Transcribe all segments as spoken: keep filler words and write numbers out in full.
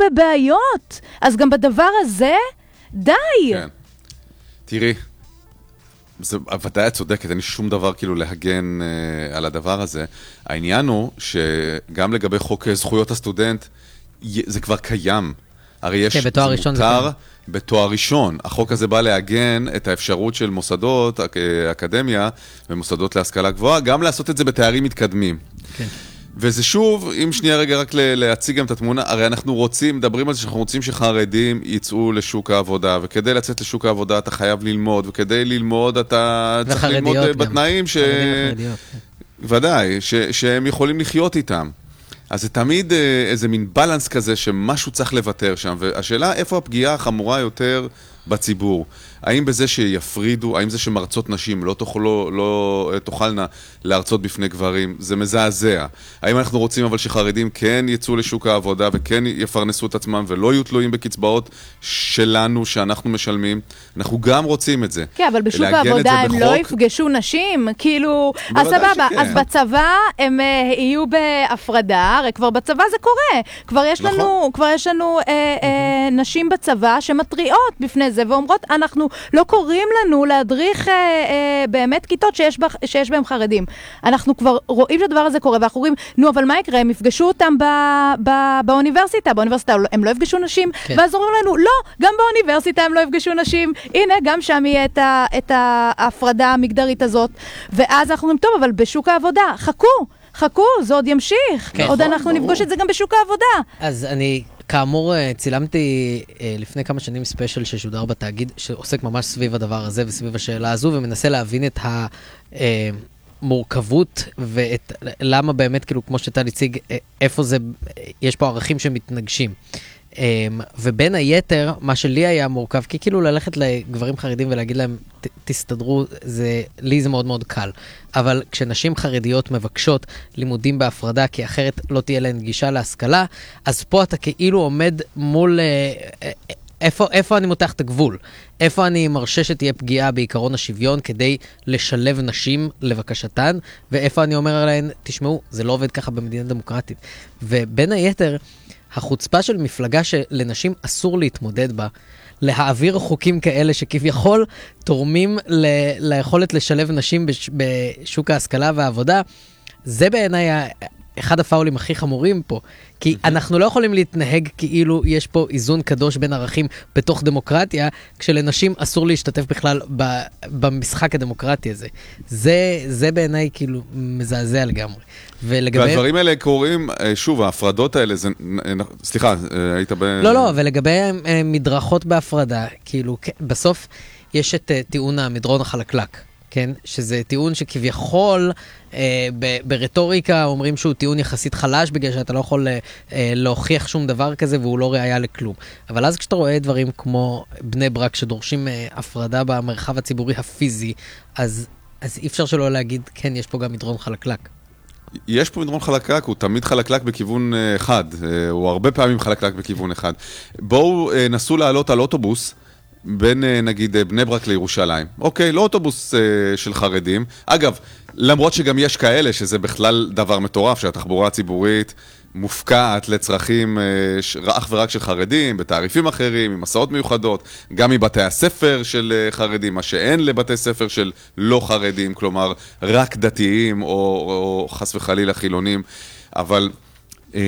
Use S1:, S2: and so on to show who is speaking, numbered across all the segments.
S1: בבעיות. אז גם בדבר הזה, די.
S2: כן. תראי, זה ודאי את צודקת, אין לי שום דבר כאילו להגן uh, על הדבר הזה. העניין הוא שגם לגבי חוק זכויות הסטודנט, זה כבר קיים. הרי יש,
S3: כן, בתואר ראשון זה קיים.
S2: בתואר ראשון. החוק הזה בא להגן את האפשרות של מוסדות, אקדמיה ומוסדות להשכלה גבוהה, גם לעשות את זה בתארים מתקדמים.
S3: כן.
S2: וזה שוב, אם שנייה רגע רק להציג גם את התמונה, הרי אנחנו רוצים, מדברים על זה שאנחנו רוצים שחרדים יצאו לשוק העבודה, וכדי לצאת לשוק העבודה אתה חייב ללמוד, וכדי ללמוד אתה צריך ללמוד בתנאים ש... ודאי, ש... שהם יכולים לחיות איתם. אז זה תמיד איזה מין בלנס כזה שמשהו צריך לוותר שם, והשאלה איפה הפגיעה החמורה יותר בציבור. האם בזה שיפרידו, האם זה שמרצות נשים לא, תוכל, לא, לא תוכלנה להרצות בפני גברים, זה מזעזע. האם אנחנו רוצים אבל שחרדים כן יצאו לשוק העבודה וכן יפרנסו את עצמם ולא יהיו תלויים בקצבאות שלנו שאנחנו משלמים? אנחנו גם רוצים את זה.
S1: כן, אבל בשוק העבודה הם בחוק... לא יפגשו נשים, כאילו, אז סבבה, אז בצבא הם uh, יהיו בהפרדה, הרי כבר בצבא זה קורה. כבר יש לנו, נכון. כבר יש לנו uh, uh, נשים בצבא שמטריעות בפני זה ואומרות, אנחנו לא קוראים לנו להדריך אה, אה, באמת כיתות שיש, בה, שיש בהם חרדים. אנחנו כבר רואים שהדבר הזה קורה, ואנחנו רואים, נו, אבל מה יקרה? הם יפגשו אותם ב, ב, באוניברסיטה. באוניברסיטה הם לא יפגשו נשים, כן. ואז אומרים לנו, לא, גם באוניברסיטה הם לא יפגשו נשים. הנה, גם שם יהיה את, ה, את ההפרדה המגדרית הזאת. ואז אנחנו אומרים, טוב, אבל בשוק העבודה, חכו, חכו, זה עוד ימשיך. כן. עוד אנחנו ברור. נפגוש את זה גם בשוק העבודה.
S3: אז אני... כאמור, צילמתי לפני כמה שנים ספיישל ששודר בתאגיד, שעוסק ממש סביב הדבר הזה וסביב השאלה הזו, ומנסה להבין את המורכבות ואת למה באמת, כאילו, כמו שאתה הציג, איפה זה, יש פה ערכים שמתנגשים. ובין היתר, מה שלי היה מורכב, כי כאילו ללכת לגברים חרדים ולהגיד להם, תסתדרו, זה, לי זה מאוד מאוד קל. אבל כשנשים חרדיות מבקשות לימודים בהפרדה, כי אחרת לא תהיה להן גישה להשכלה, אז פה אתה כאילו עומד מול, איפה, איפה אני מותח את הגבול? איפה אני מרשה שתהיה פגיעה בעיקרון השוויון כדי לשלב נשים לבקשתן, ואיפה אני אומר עליהן, תשמעו, זה לא עובד ככה במדינה דמוקרטית. ובין היתר, החוצפה של מפלגה שלנשים אסור להתמודד בה, להעביר חוקים כאלה שכביכול תורמים ל- ליכולת לשלב נשים בש- בשוק ההשכלה והעבודה, זה בעיניי אחד הפאולים הכי חמורים פה, כי אנחנו לא יכולים להתנהג כאילו יש פה איזון קדוש בין ערכים בתוך דמוקרטיה, כשלנשים אסור להשתתף בכלל ב- במשחק הדמוקרטי הזה. זה, זה בעיניי כאילו מזעזע לגמרי. ולגבי...
S2: והדברים האלה קוראים, שוב, ההפרדות האלה, זה... סליחה, היית ב...
S3: לא, לא, ולגבי מדרכות בהפרדה, כאילו, בסוף יש את טיעון המדרון החלקלק. כן? שזה טיעון שכביכול אה, ב- ברטוריקה אומרים שהוא טיעון יחסית חלש, בגלל שאתה לא יכול אה, להוכיח שום דבר כזה והוא לא ראיה לכלום. אבל אז כשאתה רואה דברים כמו בני ברק שדורשים אה, הפרדה במרחב הציבורי הפיזי, אז, אז אי אפשר שלא להגיד, כן, יש פה גם מדרון חלקלק.
S2: יש פה מדרון חלקלק, הוא תמיד חלקלק בכיוון אחד, הוא הרבה פעמים חלקלק בכיוון אחד. בואו נסו לעלות על אוטובוס, בין נגיד בני ברק לירושלים. אוקיי, לא אוטובוס אה, של חרדים. אגב, למרות שגם יש כאלה שזה בכלל דבר מטורף, שהתחבורה הציבורית מופקעת לצרכים אה, אך ורק של חרדים, בתעריפים אחרים, עם מסעות מיוחדות, גם מבתי הספר של אה, חרדים, מה שאין לבתי ספר של לא חרדים, כלומר רק דתיים או, או חס וחלילה חילונים. אבל אה,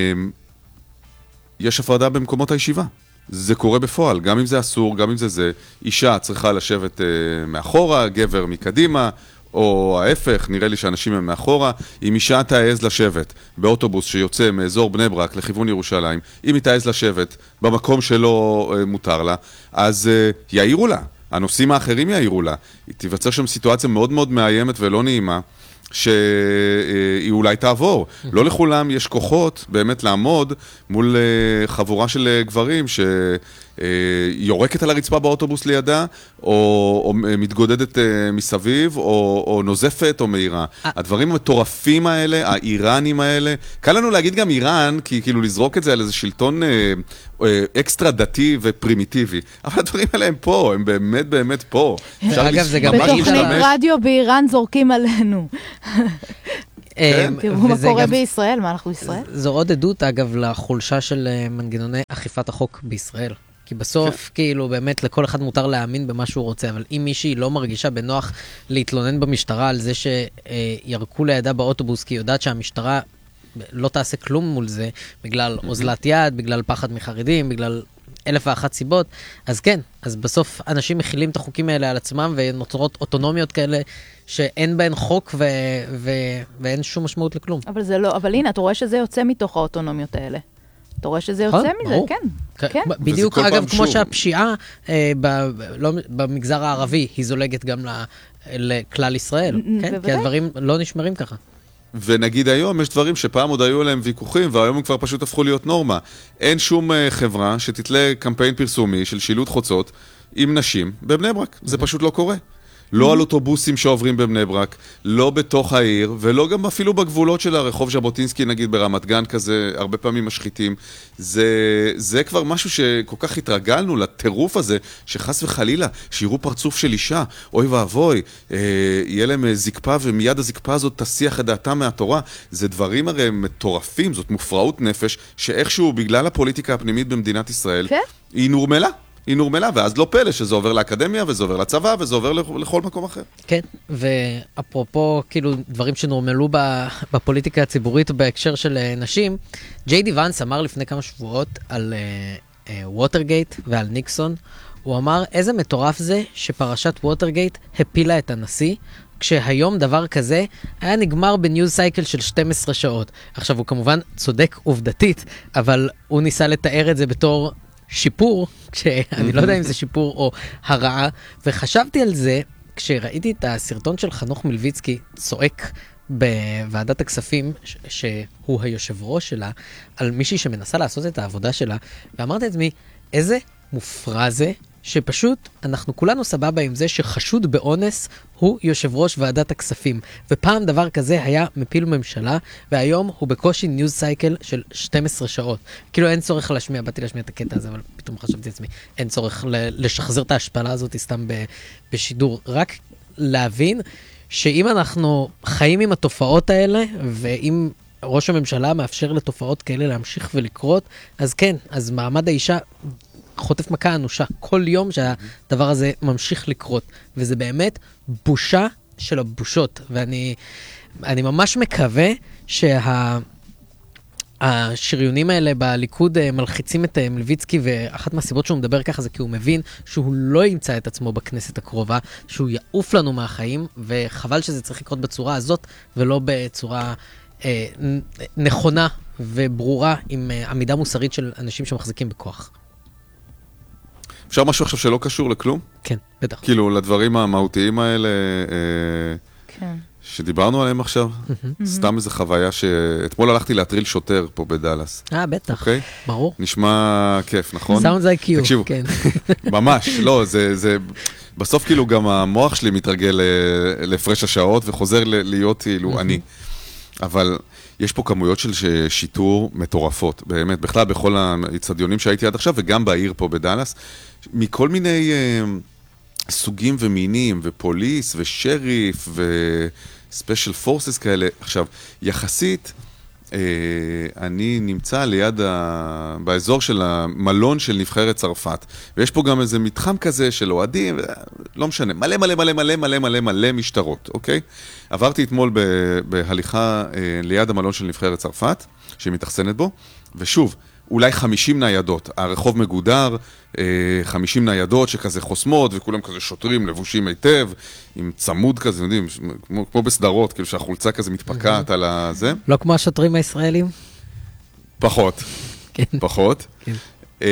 S2: יש הפרדה במקומות הישיבה. זה קורה בפועל, גם אם זה אסור, גם אם זה זה, אישה צריכה לשבת אה, מאחורה, גבר מקדימה, או ההפך, נראה לי שאנשים הם מאחורה. אם אישה תעז לשבת באוטובוס שיוצא מאזור בני ברק לכיוון ירושלים, אם היא תעז לשבת במקום שלא אה, מותר לה, אז אה, יעירו לה, הנושאים האחרים יעירו לה. תיווצר שם סיטואציה מאוד מאוד מאיימת ולא נעימה, שהיא אולי תעבור. לא לכולם יש כוחות באמת לעמוד מול חבורה של גברים שיורקת על הרצפה באוטובוס לידה, או, או מתגודדת מסביב, או, או נוזפת או מהירה. הדברים המטורפים האלה, האיראנים האלה, קל לנו להגיד גם איראן, כי כאילו לזרוק את זה על איזה שלטון אקסטרה דתי ופרימיטיבי. אבל הדברים האלה הם פה, הם באמת באמת פה.
S3: אגב, זה גם
S1: בתוכנית רדיו באיראן זורקים עלינו. תראו מה קורה בישראל, מה אנחנו בישראל?
S3: זו עוד עדות, אגב, לחולשה של מנגנוני אכיפת החוק בישראל. כי בסוף, כאילו, באמת לכל אחד מותר להאמין במה שהוא רוצה, אבל אם מישהי לא מרגישה בנוח להתלונן במשטרה על זה שירקו לידה באוטובוס, כי היא יודעת שהמשטרה לא תעשה כלום מול זה, בגלל אוזלת יד, בגלל פחד מחרדים, בגלל אלף ואחת סיבות, אז כן, אז בסוף אנשים מכילים את החוקים האלה על עצמם, ונוצרות אוטונומיות כאלה שאין בהן חוק ו- ו- ואין שום משמעות לכלום.
S1: אבל זה לא, אבל הנה, אתה רואה שזה יוצא מתוך האוטונומיות האלה. אתה רואה שזה יוצא מזה, כן. כן.
S3: בדיוק, אגב, כמו שהפשיעה במגזר הערבי, היא זולגת גם לכלל ישראל, כי הדברים לא נשמרים ככה.
S2: ונגיד היום יש דברים שפעם עוד היו להם ויכוחים, והיום הם כבר פשוט הפכו להיות נורמה. אין שום חברה שתתלה קמפיין פרסומי של שילוט חוצות עם נשים בבני ברק. זה פשוט לא קורה. לא על אוטובוסים שעוברים בבני ברק, לא בתוך העיר, ולא גם אפילו בגבולות של הרחוב ז'בוטינסקי, נגיד ברמת גן כזה, הרבה פעמים משחיתים. זה, זה כבר משהו שכל כך התרגלנו לטירוף הזה, שחס וחלילה, שיראו פרצוף של אישה, אוי ואבוי, אה, יהיה להם זקפה, ומיד הזקפה הזאת תסיח את דעתה מהתורה. זה דברים הרי מטורפים, זאת מופרעות נפש, שאיכשהו בגלל הפוליטיקה הפנימית במדינת ישראל, כן? היא נורמלה. היא נורמלה, ואז לא פלא שזה עובר לאקדמיה, וזה עובר לצבא, וזה עובר לכל מקום אחר.
S3: כן, ואפרופו, כאילו, דברים שנורמלו בפוליטיקה הציבורית בהקשר של נשים, ג'יי די ואנס אמר לפני כמה שבועות על ווטרגייט ועל ניקסון, הוא אמר, איזה מטורף זה שפרשת ווטרגייט הפילה את הנשיא, כשהיום דבר כזה היה נגמר בניוז סייקל של שתים עשרה שעות. עכשיו, הוא כמובן צודק עובדתית, אבל הוא ניסה לתאר את זה בתור שיפור, כשאני לא יודע אם זה שיפור או הרעה, וחשבתי על זה כשראיתי את הסרטון של חנוך מלביצקי צועק בוועדת הכספים, ש- שהוא היושב ראש שלה, על מישהי שמנסה לעשות את העבודה שלה, ואמרתי לעצמי, איזה מופרע זה, שפשוט אנחנו כולנו סבבה עם זה שחשוד באונס הוא יושב ראש ועדת הכספים. ופעם דבר כזה היה מפיל ממשלה, והיום הוא בקושי ניוז סייקל של שתים עשרה שעות. כאילו אין צורך להשמיע, באתי להשמיע את הקטע הזה, אבל פתאום חשבתי לעצמי, אין צורך לשחזר את ההשפלה הזאת סתם ב- בשידור. רק להבין שאם אנחנו חיים עם התופעות האלה, ואם ראש הממשלה מאפשר לתופעות כאלה להמשיך ולקרות, אז כן, אז מעמד האישה חוטף מכה אנושה כל יום שהדבר הזה ממשיך לקרות, וזה באמת בושה של הבושות, ואני אני ממש מקווה שהשריונים האלה בליכוד מלחיצים את מלביצקי, ואחת מהסיבות שהוא מדבר ככה זה כי הוא מבין שהוא לא ימצא את עצמו בכנסת הקרובה, שהוא יעוף לנו מהחיים, וחבל שזה צריך לקרות בצורה הזאת ולא בצורה אה, נכונה וברורה עם אה, עמידה מוסרית של אנשים שמחזיקים בכוח.
S2: אפשר משהו עכשיו שלא קשור לכלום?
S3: כן, בטח.
S2: כאילו, לדברים המהותיים האלה,
S1: כן.
S2: שדיברנו עליהם עכשיו, סתם איזו חוויה שאתמול הלכתי להטריל שוטר פה בדלס.
S3: אה, בטח,
S2: אוקיי?
S3: ברור.
S2: נשמע כיף, נכון?
S3: Sounds like you.
S2: תקשיבו,
S3: כן.
S2: ממש, לא, זה, זה, בסוף כאילו גם המוח שלי מתרגל להפרש השעות וחוזר להיות כאילו אני. אבל יש פה כמויות של שיטור מטורפות, באמת, בכלל בכל הצדיונים שהייתי עד עכשיו, וגם בעיר פה בדלס, מכל מיני אה, סוגים ומינים, ופוליס, ושריף, וספיישל פורסס כאלה. עכשיו, יחסית, אה, אני נמצא ליד, ה... באזור של המלון של נבחרת צרפת, ויש פה גם איזה מתחם כזה של אוהדים, לא משנה, מלא מלא מלא מלא מלא מלא מלא משטרות, אוקיי? עברתי אתמול בהליכה ליד המלון של נבחרת צרפת, שהיא מתאכסנת בו, ושוב, אולי חמישים ניידות, הרחוב מגודר, חמישים ניידות שכזה חוסמות, וכולם כזה שוטרים לבושים היטב, עם צמוד כזה, יודעים, כמו, כמו בסדרות, כאילו שהחולצה כזה מתפקעת על הזה.
S3: לא כמו השוטרים הישראלים?
S2: פחות,
S3: כן.
S2: פחות.
S3: כן.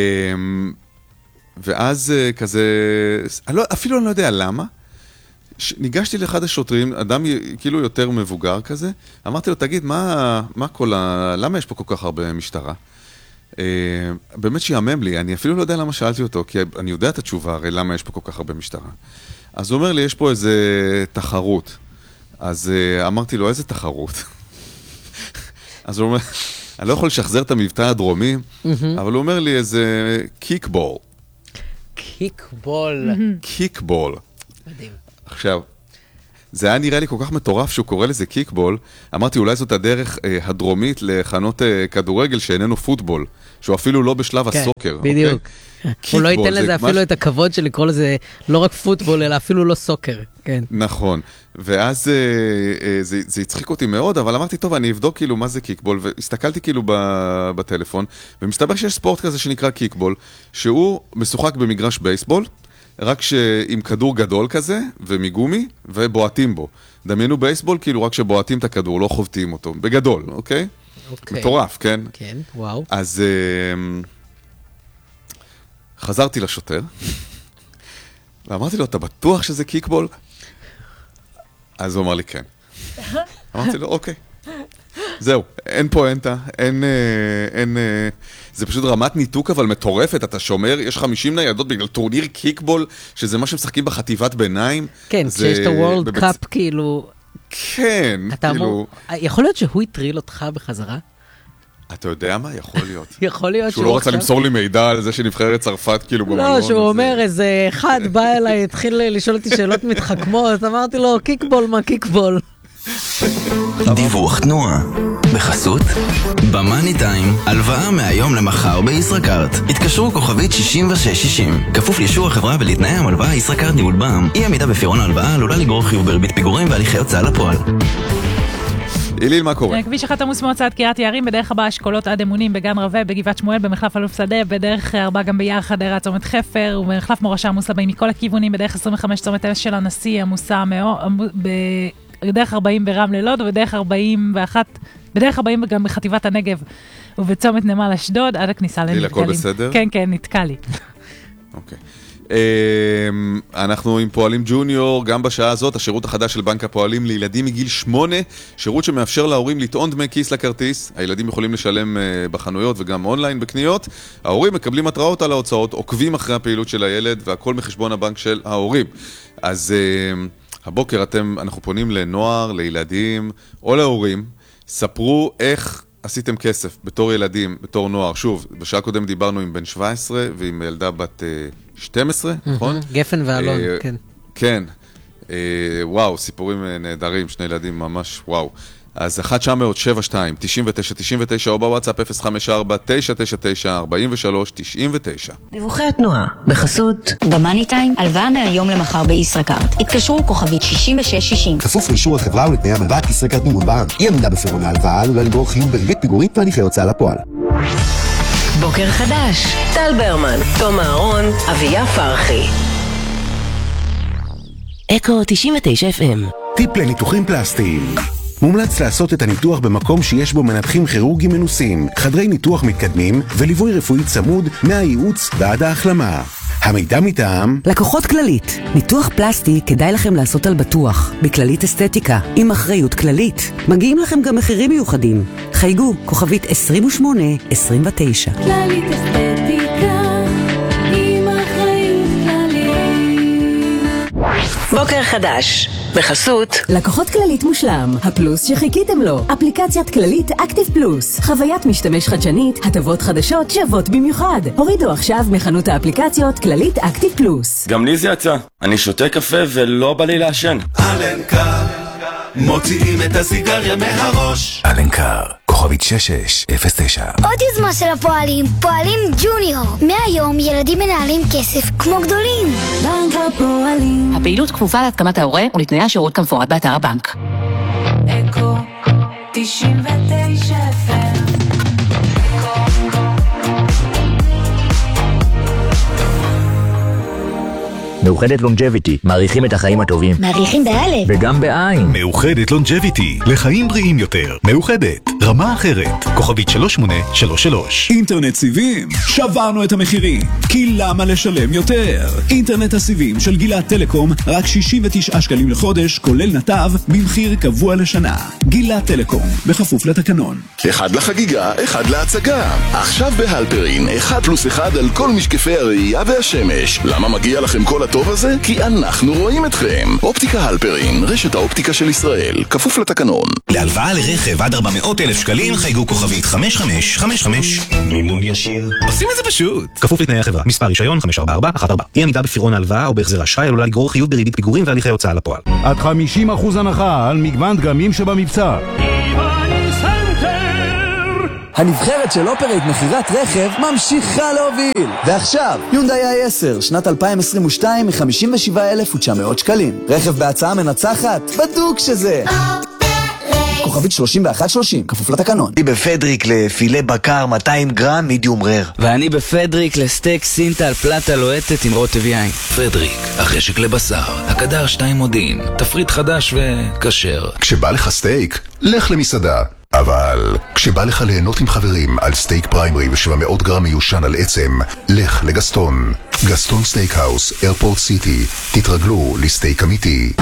S2: ואז כזה, אפילו אני לא יודע למה, ניגשתי לאחד השוטרים, אדם כאילו יותר מבוגר כזה, אמרתי לו, תגיד, מה, מה כל ה... למה יש פה כל כך הרבה משטרה? באמת שיאמם לי, אני אפילו לא יודע למה שאלתי אותו, כי אני יודע את התשובה, הרי למה יש פה כל כך הרבה משטרה. אז הוא אומר לי, יש פה איזה תחרות. אז אמרתי לו, איזה תחרות? אז הוא אומר, אני לא יכול לשחזר את המבטא הדרומי, אבל הוא אומר לי איזה קיקבול.
S3: קיקבול.
S2: קיקבול.
S3: מדהים.
S2: עכשיו, זה היה נראה לי כל כך מטורף שהוא קורא לזה קיקבול. אמרתי, אולי זאת הדרך אה, הדרומית לכנות אה, כדורגל שאיננו פוטבול, שהוא אפילו לא בשלב כן, הסוקר.
S3: בדיוק. אוקיי? הוא לא ייתן לזה אפילו מש... את הכבוד של לקרוא לזה לא רק פוטבול, אלא אפילו לא סוקר. כן.
S2: נכון. ואז אה, אה, זה, זה הצחיק אותי מאוד, אבל אמרתי, טוב, אני אבדוק כאילו מה זה קיקבול, והסתכלתי כאילו ב- בטלפון, ומסתבר שיש ספורט כזה שנקרא קיקבול, שהוא משוחק במגרש בייסבול, רק שעם כדור גדול כזה, ומגומי, ובועטים בו. דמיינו בייסבול, כאילו רק שבועטים את הכדור, לא חובטים אותו. בגדול, אוקיי? אוקיי. מטורף, כן?
S3: כן, וואו.
S2: אז uh, חזרתי לשוטר, ואמרתי לו, אתה בטוח שזה קיקבול? אז הוא אמר לי, כן. אמרתי לו, אוקיי. זהו, אין פואנטה, אין, אין, זה פשוט רמת ניתוק אבל מטורפת, אתה שומר, יש חמישים ניידות בגלל טורניר קיקבול, שזה מה שמשחקים בחטיבת ביניים.
S3: כן, כשיש את הוורלד קאפ כאילו...
S2: כן, כאילו...
S3: יכול להיות שהוא יטריל אותך בחזרה?
S2: אתה יודע מה? יכול להיות.
S3: יכול להיות
S2: שהוא לא רצה למסור לי מידע על זה שנבחרת צרפת כאילו במלון.
S3: לא, שהוא אומר איזה אחד בא אליי, התחיל לשאול אותי שאלות מתחכמות, אמרתי לו, קיקבול מה קיקבול?
S4: דיווח תנועה בחסות במאני טיים, הלוואה מהיום למחר בישראכרט. התקשרו כוכבית שישים ושש שישים, כפוף לאישור החברה ולתנאי המלוואה. ישראכרט ניהול בע"מ. אי עמידה בפירעון ההלוואה עלולה לגרור חיוב בריבית פיגורים והליכי הוצאה לפועל.
S2: איליל, מה קורה?
S5: כביש אחת עמוס מהוצאת קריית יערים, בדרך הבאה אשכולות עד אמונים, בגן רווה, בגבעת שמואל, במחלף אלוף שדה, בדרך ארבע גם ביער חדרה, צומת חפר, ובמחלף מורשה עמוס לבאים מכל הכיוונים, בדרך עשרים וחמש צומת אש של הנשיא, עמוסה מאוד, בדרך ארבעים ברמלה לוד, ובדרך ארבעים ואחת, בדרך ארבעים גם בחטיבת הנגב, ובצומת נמל אשדוד, עד הכניסה לנתקלים.
S2: איליל, הכל בסדר?
S5: כן, כן, נתקע לי.
S2: אוקיי. אנחנו עם פועלים ג'וניור, גם בשעה הזאת, השירות החדש של בנק הפועלים לילדים מגיל שמונה, שירות שמאפשר להורים לטעון דמי כיס לכרטיס, הילדים יכולים לשלם בחנויות וגם אונליין בקניות, ההורים מקבלים התראות על ההוצאות, עוקבים אחרי הפעילות של הילד, והכל מחשבון הבנק של ההורים. אז הבוקר אתם, אנחנו פונים לנוער, לילדים או להורים, ספרו איך עשיתם כסף בתור ילדים, בתור נוער. שוב, בשעה קודם דיברנו עם בן שבע עשרה ועם ילדה בת שתים עשרה, נכון?
S3: גפן ואלון, כן.
S2: כן. וואו, סיפורים נהדרים, שני ילדים ממש וואו. אז אחת תשע אפס אפס שבע שתיים תשעים ותשע תשעים ותשע או בוואטסאפ אפס חמש ארבע תשע תשע תשע ארבעים ושלוש תשעים ותשע.
S6: דיווחי התנועה בחסות במאני טיים, הלוואה מהיום למחר בישראכרט. התקשרו כוכבית שישים ושש שישים.
S7: כפוף לאישור החברה ולתנאי המלוואה. ישראכרט ניהול בע"מ. אי עמידה בפירעון ההלוואה עלולה לגרור חיוב בריבית פיגורים והליכי הוצאה לפועל.
S6: בוקר חדש, טל ברמן, תום אהרון, אביה פרחי. אקו תשעים ותשע אף אם.
S7: טיפ לניתוחים פלסטיים. מומלץ לעשות את הניתוח במקום שיש בו מנתחים כירורגים מנוסים, חדרי ניתוח מתקדמים וליווי רפואי צמוד מהייעוץ ועד ההחלמה. המידע מטעם
S8: לקוחות כללית. ניתוח פלסטי כדאי לכם לעשות על בטוח, בכללית אסתטיקה, עם אחריות כללית. מגיעים לכם גם מחירים מיוחדים. חייגו, כוכבית עשרים ושמונה עשרים ותשע.
S9: כללית אסתטיקה, עם אחריות כללית.
S6: בוקר חדש. בחסות
S8: לקוחות כללית מושלם, הפלוס שחיכיתם לו. אפליקציית כללית אקטיב פלוס, חוויית משתמש חדשנית, הטבות חדשות שוות במיוחד. הורידו עכשיו מחנות האפליקציות כללית אקטיב פלוס.
S10: גם לי זה יצא, אני שותה קפה ולא בא לי לעשן.
S11: אלנקר, מוציאים את הסיגריה מהראש.
S7: אלנקר, כוכבית שש שש אפס תשע.
S12: עוד יוזמה של הפועלים, פועלים ג'וניור. מהיום ילדים מנהלים כסף כמו גדולים.
S9: בנק הפועלים.
S6: הפעילות כפופה להתקמת ההורה ולתנאי השירות כמפורט באתר הבנק.
S9: אקו תשעים ותשע אף אם.
S13: מאוחדת לונג'ביטי, מעריכים את החיים הטובים.
S12: מעריכים באלף.
S13: וגם בעין.
S14: מאוחדת לונג'ביטי, לחיים בריאים יותר. מאוחדת, רמה אחרת. כוכבית שלוש שמונה שלוש שלוש.
S15: אינטרנט סיבים, שברנו את המחירים. כי למה לשלם יותר? אינטרנט הסיבים של גילת טלקום, רק שישים ותשעה שקלים לחודש, כולל נתב, במחיר קבוע לשנה. גילת טלקום, בכפוף לתקנון.
S11: אחד לחגיגה, אחד להצגה. עכשיו בהלפרין, אחד פלוס אחד על כל משקפי הראייה והשמש. למה מגיע לכם כל הטוב הזה? כי אנחנו רואים אתכם. אופטיקה הלפרין, רשת האופטיקה של ישראל, כפוף לתקנון.
S16: להלוואה לרכב עד ארבע מאות אלף שקלים חייגו כוכבית חמש חמש חמש חמש. מימון ישיר. עושים את זה פשוט.
S17: כפוף לתנאי החברה. מספר רישיון חמש ארבע ארבע אחת ארבע. אי עמידה בפירעון ההלוואה או בהחזר אשראי עלולה לגרור חיוב בריבית פיגורים והליכי הוצאה לפועל.
S18: עד חמישים אחוז הנחה על מגוון דגמים שבמבצע.
S19: הנבחרת של אופרייט מחירת רכב ממשיכה להוביל. ועכשיו, יונדאי איי עשר, שנת אלפיים עשרים ושתיים מ-חמישים ושבעה אלף ותשע מאות שקלים. רכב בהצעה מנצחת? בדוק שזה. כוכבית שלושים ואחת שלושים, כפוף לתקנון.
S20: אני בפדריק לפילה בקר מאתיים גרם מידיום רר.
S21: ואני בפדריק לסטייק סינטל פלטה לוהטת עם רוטב יין.
S22: פדריק, החשק לבשר, הקדר שתיים מודיעין, תפריט חדש וכשר.
S11: כשבא לך סטייק, לך למסעדה. אבל כשבא לך ליהנות עם חברים על סטייק פריימרי ו-שבע מאות גרם מיושן על עצם, לך לגסטון. גסטון סטייק האוס, איירפורט סיטי. תתרגלו לסטייק אמיתי.